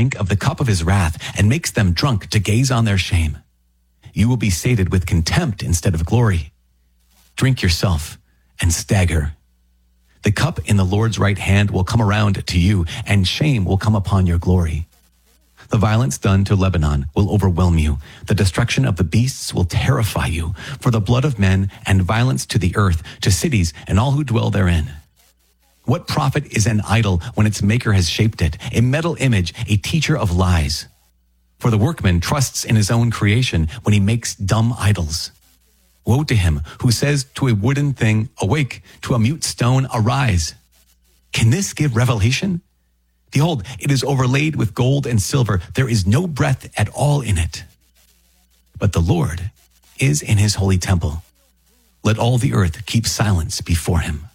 drink of the cup of his wrath and makes them drunk to gaze on their shame. You will be sated with contempt instead of glory. Drink yourself and stagger. The cup in the Lord's right hand will come around to you, and shame will come upon your glory. The violence done to Lebanon will overwhelm you. The destruction of the beasts will terrify you. For the blood of men and violence to the earth, to cities and all who dwell therein. What profit is an idol when its maker has shaped it, a metal image, a teacher of lies? For the workman trusts in his own creation when he makes dumb idols. Woe to him who says to a wooden thing, awake, to a mute stone, arise. Can this give revelation? Behold, it is overlaid with gold and silver. There is no breath at all in it. But the Lord is in his holy temple. Let all the earth keep silence before him.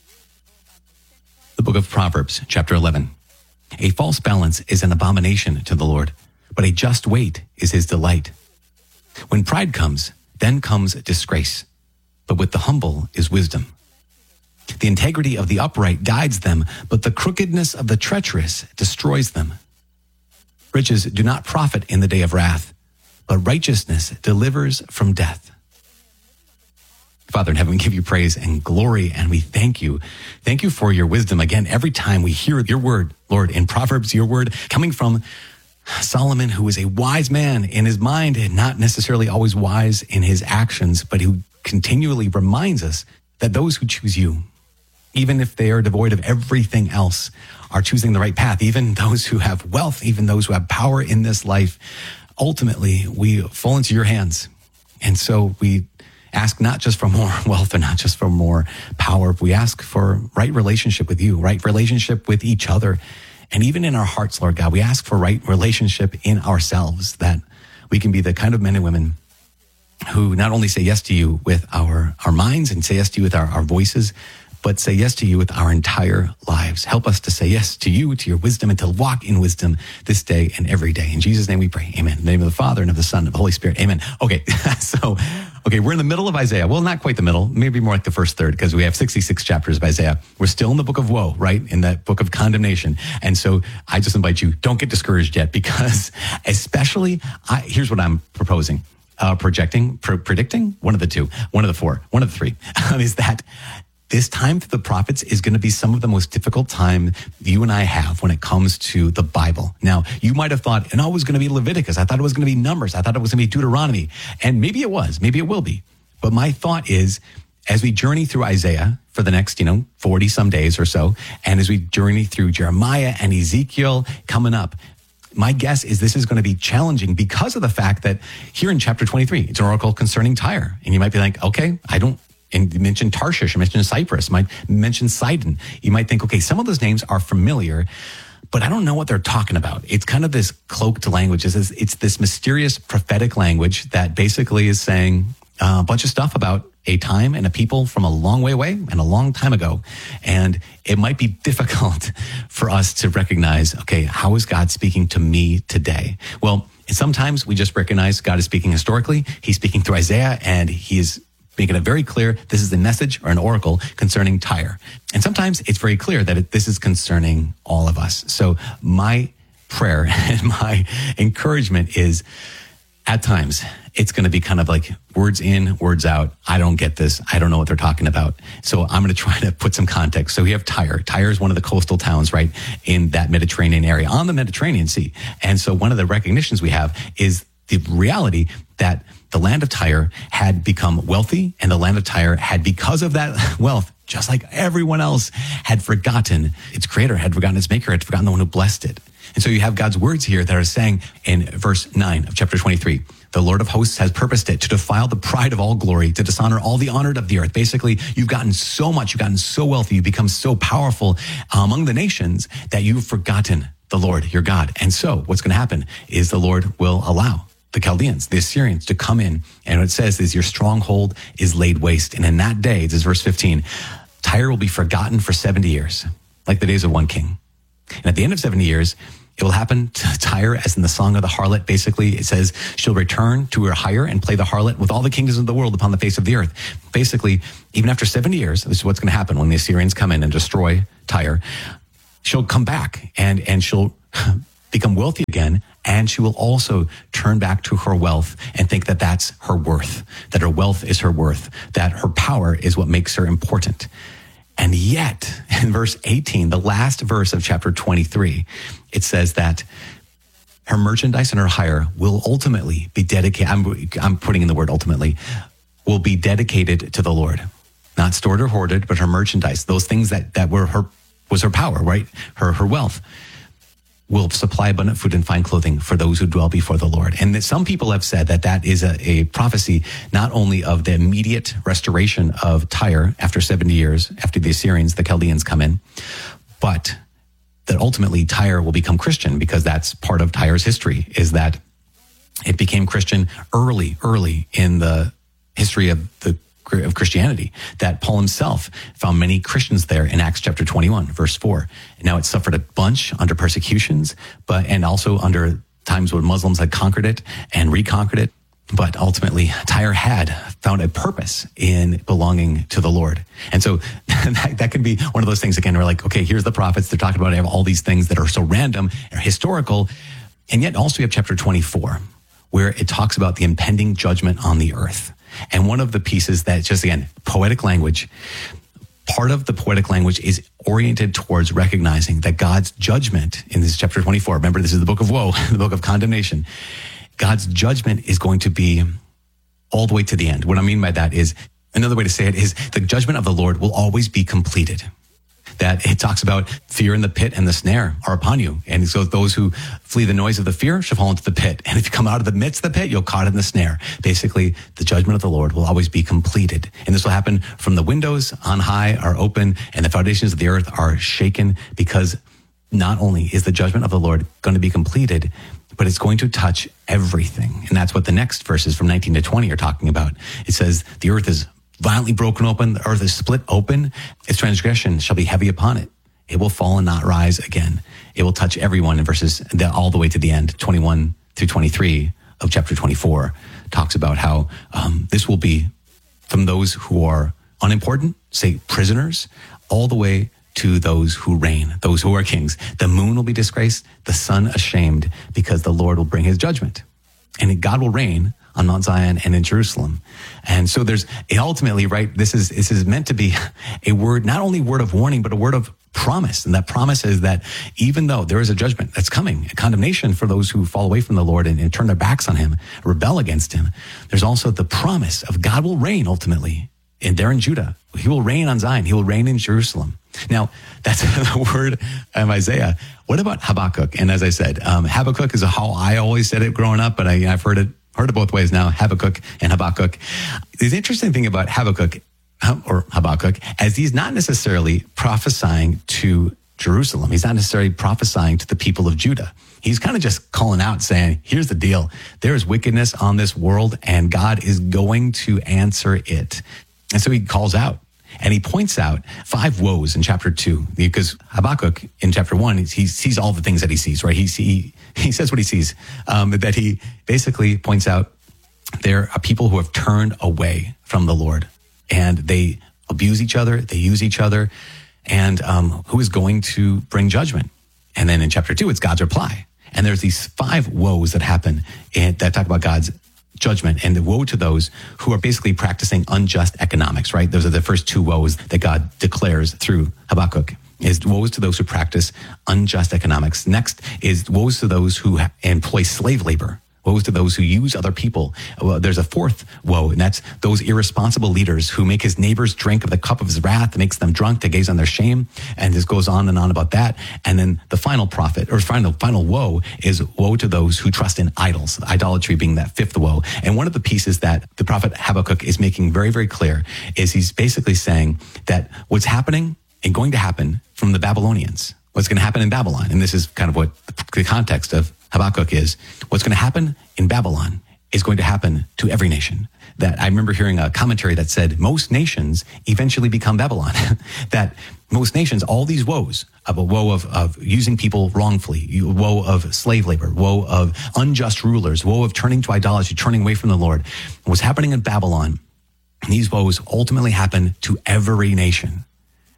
The book of Proverbs, chapter 11. A false balance is an abomination to the Lord, but a just weight is his delight. When pride comes, then comes disgrace, but with the humble is wisdom. The integrity of the upright guides them, but the crookedness of the treacherous destroys them. Riches do not profit in the day of wrath, but righteousness delivers from death. Father in heaven, we give you praise and glory, and we thank you. Thank you for your wisdom. Again, every time we hear your word, Lord, in Proverbs, your word coming from Solomon, who was a wise man in his mind and not necessarily always wise in his actions, but who continually reminds us that those who choose you, even if they are devoid of everything else, are choosing the right path. Even those who have wealth, even those who have power in this life, ultimately we fall into your hands. And so we ask not just for more wealth or not just for more power. We ask for right relationship with you, right relationship with each other. And even in our hearts, Lord God, we ask for right relationship in ourselves, that we can be the kind of men and women who not only say yes to you with our minds and say yes to you with our voices, but say yes to you with our entire lives. Help us to say yes to you, to your wisdom, and to walk in wisdom this day and every day. In Jesus' name we pray. Amen. In the name of the Father and of the Son and of the Holy Spirit. Amen. Okay, we're in the middle of Isaiah. Well, not quite the middle, maybe more like the first third, because we have 66 chapters of Isaiah. We're still in the book of woe, right? In that book of condemnation. And so I just invite you, don't get discouraged yet, because especially, here's what I'm proposing. Predicting, one of the two, one of the four, one of the three, is that this time through the prophets is going to be some of the most difficult time you and I have when it comes to the Bible. Now, you might have thought, it was going to be Leviticus. I thought it was going to be Numbers. I thought it was going to be Deuteronomy. And maybe it was. Maybe it will be. But my thought is, as we journey through Isaiah for the next, 40 some days or so, and as we journey through Jeremiah and Ezekiel coming up, my guess is this is going to be challenging because of the fact that here in chapter 23, it's an oracle concerning Tyre. And you might be like, okay, and you mentioned Tarshish, you mentioned Cyprus, might mention Sidon. You might think, okay, some of those names are familiar, but I don't know what they're talking about. It's kind of this cloaked language. It's this mysterious prophetic language that basically is saying a bunch of stuff about a time and a people from a long way away and a long time ago. And it might be difficult for us to recognize, okay, how is God speaking to me today? Well, sometimes we just recognize God is speaking historically. He's speaking through Isaiah, and he is making it very clear this is a message or an oracle concerning Tyre. And sometimes it's very clear that this is concerning all of us. So my prayer and my encouragement is, at times, it's going to be kind of like words in, words out. I don't get this. I don't know what they're talking about. So I'm going to try to put some context. So we have Tyre. Tyre is one of the coastal towns, right, in that Mediterranean area, on the Mediterranean Sea. And so one of the recognitions we have is the reality that the land of Tyre had become wealthy, and the land of Tyre had, because of that wealth, just like everyone else, had forgotten its creator, had forgotten its maker, had forgotten the one who blessed it. And so you have God's words here that are saying in verse 9 of chapter 23, the Lord of hosts has purposed it to defile the pride of all glory, to dishonor all the honored of the earth. Basically, you've gotten so much, you've gotten so wealthy, you've become so powerful among the nations that you've forgotten the Lord, your God. And so what's going to happen is the Lord will allow the Chaldeans, the Assyrians, to come in. And what it says is your stronghold is laid waste. And in that day, this is verse 15, Tyre will be forgotten for 70 years, like the days of one king. And at the end of 70 years, it will happen to Tyre as in the song of the harlot. Basically, it says she'll return to her hire and play the harlot with all the kingdoms of the world upon the face of the earth. Basically, even after 70 years, this is what's going to happen when the Assyrians come in and destroy Tyre. She'll come back and she'll become wealthy again, and she will also turn back to her wealth and think that that's her worth, that her wealth is her worth, that her power is what makes her important. And yet, in verse 18, the last verse of chapter 23, it says that her merchandise and her hire will ultimately be dedicated, I'm putting in the word ultimately, will be dedicated to the Lord. Not stored or hoarded, but her merchandise, those things that were was her power, right? Her wealth will supply abundant food and fine clothing for those who dwell before the Lord. And that some people have said that is a prophecy not only of the immediate restoration of Tyre after 70 years, after the Assyrians, the Chaldeans come in, but that ultimately Tyre will become Christian, because that's part of Tyre's history, is that it became Christian early in the history of Christianity, that Paul himself found many Christians there in Acts chapter 21, verse 4. Now it suffered a bunch under persecutions, and also under times when Muslims had conquered it and reconquered it. But ultimately, Tyre had found a purpose in belonging to the Lord. And so that could be one of those things, again, we're like, okay, here's the prophets. They're talking about all these things that are so random and historical. And yet also we have chapter 24, where it talks about the impending judgment on the earth. And one of the pieces that just, again, poetic language, part of the poetic language is oriented towards recognizing that God's judgment in this chapter 24, remember, this is the book of woe, the book of condemnation. God's judgment is going to be all the way to the end. What I mean by that is, another way to say it is, the judgment of the Lord will always be completed. That it talks about fear and the pit and the snare are upon you. And so those who flee the noise of the fear shall fall into the pit. And if you come out of the midst of the pit, you'll caught in the snare. Basically, the judgment of the Lord will always be completed. And this will happen from the windows on high are open and the foundations of the earth are shaken, because not only is the judgment of the Lord going to be completed, but it's going to touch everything. And that's what the next verses from 19 to 20 are talking about. It says, the earth is violently broken open, the earth is split open, its transgression shall be heavy upon it. It will fall and not rise again. It will touch everyone in verses all the way to the end, 21 through 23 of chapter 24, talks about how this will be from those who are unimportant, say prisoners, all the way to those who reign, those who are kings. The moon will be disgraced, the sun ashamed, because the Lord will bring his judgment. And God will reign on Mount Zion and in Jerusalem. And so there's ultimately, right, this is meant to be a word, not only word of warning, but a word of promise. And that promise is that even though there is a judgment that's coming, a condemnation for those who fall away from the Lord and turn their backs on him, rebel against him, there's also the promise of God will reign ultimately there in Judah. He will reign on Zion. He will reign in Jerusalem. Now, that's the word of Isaiah. What about Habakkuk? And as I said, Habakkuk is how I always said it growing up, but I've heard it both ways now, Habakkuk and Habakkuk. The interesting thing about Habakkuk, as he's not necessarily prophesying to Jerusalem. He's not necessarily prophesying to the people of Judah. He's kind of just calling out saying, here's the deal. There is wickedness on this world and God is going to answer it. And so he calls out and he points out 5 woes in chapter 2, because Habakkuk in chapter 1, he sees all the things that he sees, right? He says what he sees, that he basically points out there are people who have turned away from the Lord and they abuse each other, they use each other, and who is going to bring judgment. And then in chapter 2, it's God's reply. And there's these 5 woes that happen that talk about God's judgment, and the woe to those who are basically practicing unjust economics, right? Those are the first 2 woes that God declares through Habakkuk. Is woes to those who practice unjust economics. Next is woes to those who employ slave labor. Woes to those who use other people. Well, there's a 4th woe, and that's those irresponsible leaders who make his neighbors drink of the cup of his wrath, makes them drunk to gaze on their shame. And this goes on and on about that. And then the final final woe is woe to those who trust in idols, idolatry being that 5th woe. And one of the pieces that the prophet Habakkuk is making very, very clear is he's basically saying that what's happening and going to happen from the Babylonians, what's going to happen in Babylon, and this is kind of what the context of Habakkuk is, what's going to happen in Babylon is going to happen to every nation. That I remember hearing a commentary that said most nations eventually become Babylon. That most nations, all these woes, of a woe of using people wrongfully, woe of slave labor, woe of unjust rulers, woe of turning to idolatry, turning away from the Lord, what's happening in Babylon, these woes ultimately happen to every nation.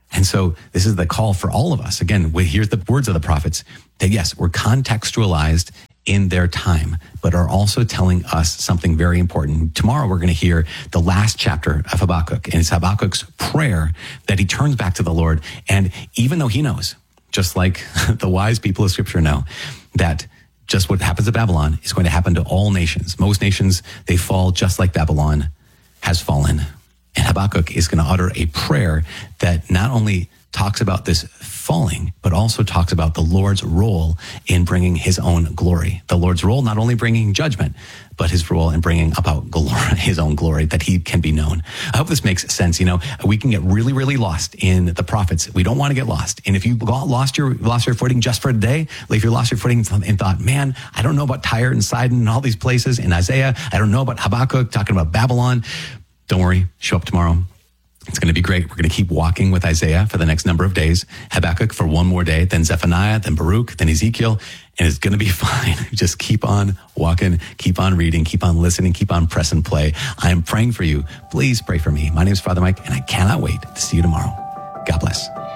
And so this is the call for all of us. Again, here's the words of the prophets that yes, we're contextualized in their time, but are also telling us something very important. Tomorrow, we're going to hear the last chapter of Habakkuk, and it's Habakkuk's prayer that he turns back to the Lord. And even though he knows, just like the wise people of Scripture know, that just what happens to Babylon is going to happen to all nations. Most nations, they fall just like Babylon has fallen. And Habakkuk is going to utter a prayer that not only talks about this falling, but also talks about the Lord's role in bringing his own glory. The Lord's role, not only bringing judgment, but his role in bringing about glory, his own glory, that he can be known. I hope this makes sense. You know, we can get really, really lost in the prophets. We don't want to get lost. And if you lost your footing just for today, like if you lost your footing and thought, man, I don't know about Tyre and Sidon and all these places in Isaiah. I don't know about Habakkuk talking about Babylon. Don't worry. Show up tomorrow. It's going to be great. We're going to keep walking with Isaiah for the next number of days, Habakkuk for one more day, then Zephaniah, then Baruch, then Ezekiel, and it's going to be fine. Just keep on walking, keep on reading, keep on listening, keep on press and play. I am praying for you. Please pray for me. My name is Father Mike, and I cannot wait to see you tomorrow. God bless.